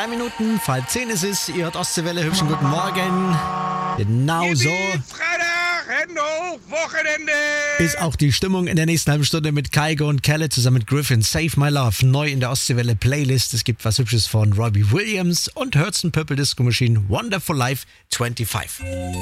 3 Minuten, halb 10 ist es. Ihr hört Ostseewelle, hübschen guten Morgen. Genau so Freitag, Hände hoch, Wochenende. ist auch die Stimmung in der nächsten halben Stunde mit Kygo und Kelle zusammen mit Griffin. Save My Love, neu in der Ostseewelle Playlist. Es gibt was Hübsches von Robbie Williams und Hurts Purple Disco Machine, Wonderful Life 25.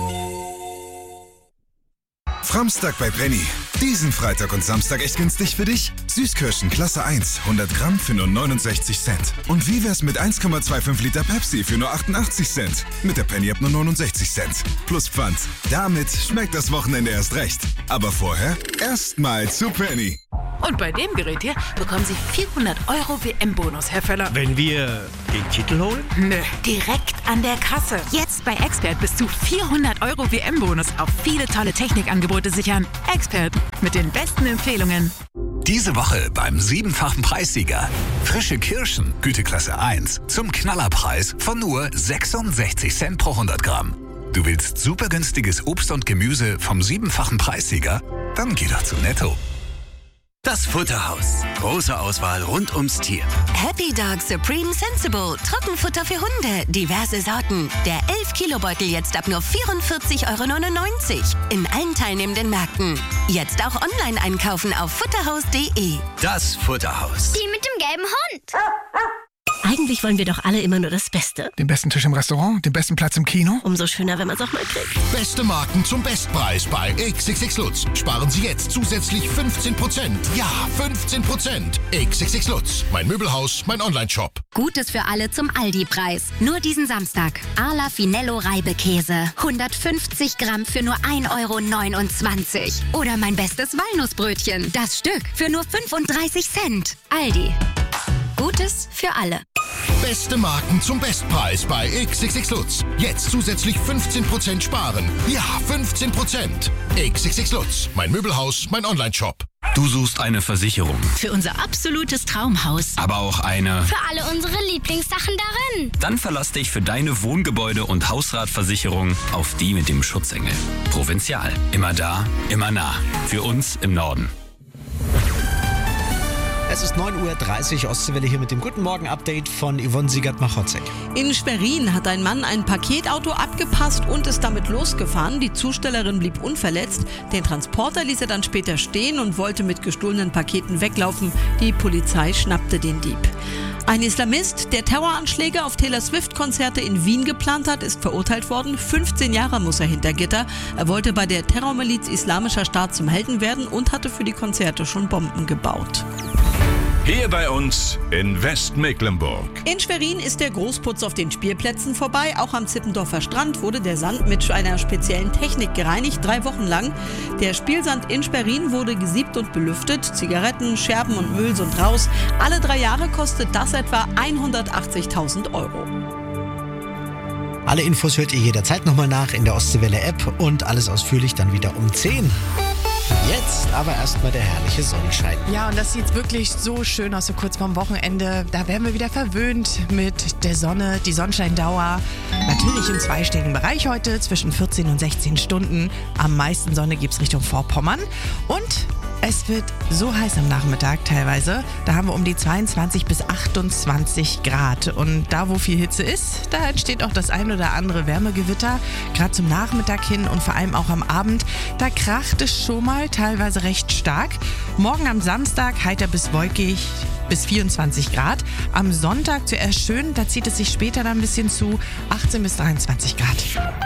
Framstag bei Penny. Diesen Freitag und Samstag echt günstig für dich? Süßkirschen Klasse 1, 100 Gramm für nur 69 Cent. Und wie wär's mit 1,25 Liter Pepsi für nur 88 Cent? Mit der Penny-App nur 69 Cent. Plus Pfand. Damit schmeckt das Wochenende erst recht. Aber vorher erstmal zu Penny. Und bei dem Gerät hier bekommen Sie 400 € WM-Bonus, Herr Völler. Wenn wir den Titel holen? Nö, direkt an der Kasse. Jetzt bei Expert bis zu 400 € WM-Bonus auf viele tolle Technikangebote sichern. Expert mit den besten Empfehlungen. Diese Woche beim 7-fachen Preissieger. Frische Kirschen, Güteklasse 1, zum Knallerpreis von nur 66 Cent pro 100 Gramm. Du willst super günstiges Obst und Gemüse vom 7-fachen Preissieger? Dann geh doch zu Netto. Das Futterhaus. Große Auswahl rund ums Tier. Happy Dog Supreme Sensible. Trockenfutter für Hunde. Diverse Sorten. Der 11-Kilo-Beutel jetzt ab nur 44,99 € in allen teilnehmenden Märkten. Jetzt auch online einkaufen auf futterhaus.de. Das Futterhaus. Die mit dem gelben Hund. Eigentlich wollen wir doch alle immer nur das Beste. Den besten Tisch im Restaurant, den besten Platz im Kino. Umso schöner, wenn man es auch mal kriegt. Beste Marken zum Bestpreis bei XXX Lutz. Sparen Sie jetzt zusätzlich 15%. Ja, 15%. XXX Lutz. Mein Möbelhaus, mein Onlineshop. Gutes für alle zum Aldi-Preis. Nur diesen Samstag. Ala Finello Reibekäse. 150 Gramm für nur 1,29 €. Oder mein bestes Walnussbrötchen. Das Stück für nur 35 Cent. Aldi. Gutes für alle. Beste Marken zum Bestpreis bei XXX Lutz. Jetzt zusätzlich 15% sparen. Ja, 15%. XXX Lutz. Mein Möbelhaus, mein Onlineshop. Du suchst eine Versicherung, Für unser absolutes Traumhaus. aber auch eine. Für alle unsere Lieblingssachen darin. Dann verlass dich für deine Wohngebäude- und Hausratversicherung auf die mit dem Schutzengel. Provinzial. Immer da, immer nah. Für uns im Norden. Es ist 9.30 Uhr, Ostseewelle hier mit dem Guten Morgen-Update von Yvonne Siegert-Machotzek. In Schwerin hat ein Mann ein Paketauto abgepasst und ist damit losgefahren. Die Zustellerin blieb unverletzt. Den Transporter ließ er dann später stehen und wollte mit gestohlenen Paketen weglaufen. Die Polizei schnappte den Dieb. Ein Islamist, der Terroranschläge auf Taylor Swift-Konzerte in Wien geplant hat, ist verurteilt worden. 15 Jahre muss er hinter Gitter. Er wollte bei der Terrormiliz Islamischer Staat zum Helden werden und hatte für die Konzerte schon Bomben gebaut. Hier bei uns in Westmecklenburg. In Schwerin ist der Großputz auf den Spielplätzen vorbei. Auch am Zippendorfer Strand wurde der Sand mit einer speziellen Technik gereinigt, 3 Wochen lang. Der Spielsand in Schwerin wurde gesiebt und belüftet. Zigaretten, Scherben und Müll sind raus. Alle 3 Jahre kostet das etwa 180.000 €. Alle Infos hört ihr jederzeit nochmal nach in der Ostseewelle-App und alles ausführlich dann wieder um 10. Jetzt aber erstmal der herrliche Sonnenschein. Ja, und das sieht wirklich so schön aus, so kurz vorm Wochenende. Da werden wir wieder verwöhnt mit der Sonne, die Sonnenscheindauer. Natürlich im zweistelligen Bereich heute, zwischen 14 und 16 Stunden. Am meisten Sonne gibt es Richtung Vorpommern. Und es wird so heiß am Nachmittag teilweise. Da haben wir um die 22 bis 28 Grad. Und da, wo viel Hitze ist, da entsteht auch das ein oder andere Wärmegewitter. Gerade zum Nachmittag hin und vor allem auch am Abend. Da kracht es schon mal teilweise recht stark. Morgen am Samstag heiter bis wolkig bis 24 Grad. Am Sonntag zuerst schön, da zieht es sich später dann ein bisschen zu 18 bis 23 Grad.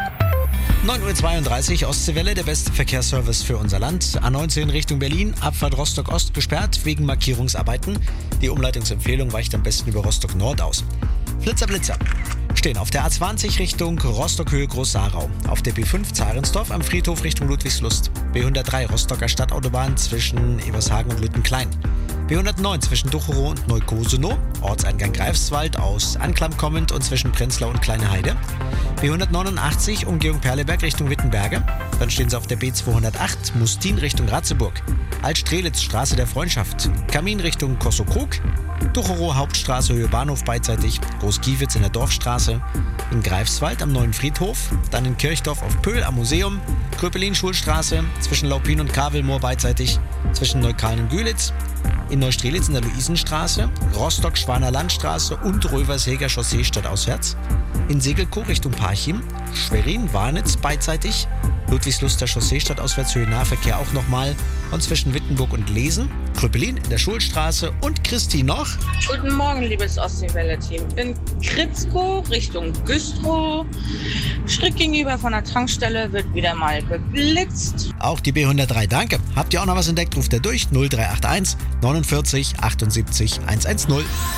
9.32 Uhr, Ostseewelle, der beste Verkehrsservice für unser Land. A19 Richtung Berlin, Abfahrt Rostock-Ost gesperrt wegen Markierungsarbeiten. Die Umleitungsempfehlung weicht am besten über Rostock-Nord aus. Blitzer stehen auf der A20 Richtung Rostock-Höhe Groß-Sarau. Auf der B5 Zarensdorf am Friedhof Richtung Ludwigslust. B103 Rostocker Stadtautobahn zwischen Ebershagen und Lüttenklein. B109 zwischen Ducherow und Neukosenow, Ortseingang Greifswald aus Anklam kommend und zwischen Prenzlau und Kleine Heide. B189 Umgehung Perleberg Richtung Wittenberge. Dann stehen sie auf der B208 Mustin Richtung Ratzeburg. Alt-Strelitz Straße der Freundschaft. Kamin Richtung Kossow-Krug. Ducherow Hauptstraße Höhe Bahnhof beidseitig. Groß-Kiewitz in der Dorfstraße. In Greifswald am Neuen Friedhof. Dann in Kirchdorf auf Pöhl am Museum. Kröpelin Schulstraße zwischen Laupin und Kavelmoor beidseitig. Zwischen Neukalen und Gülitz. in Neustrelitz in der Luisenstraße, Rostock-Schwaner Landstraße und Röversheger Chaussee stadtauswärts, in Segelkow Richtung Parchim, Schwerin, Warnitz beidseitig, Ludwigsluster Chaussee stadtauswärts Höhe Nahverkehr auch nochmal und zwischen Wittenburg und Lesen, Kröpelin in der Schulstraße und Christi noch. Guten Morgen, liebes Ostseewelle-Team. In Kritzkow Richtung Güstrow, schräg gegenüber von der Tankstelle, wird wieder mal geblitzt. Auch die B103, danke. Habt ihr auch noch was entdeckt, ruft ihr durch 0381 49 78 110.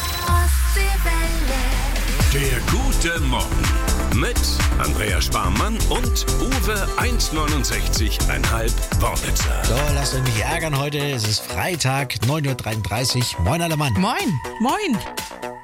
Der gute Morgen mit Andrea Sparmann und Uwe 1,69,5 Wornitzer. So, lasst euch nicht ärgern heute. Es ist Freitag, 9.33 Uhr. Moin alle Mann. Moin. Moin.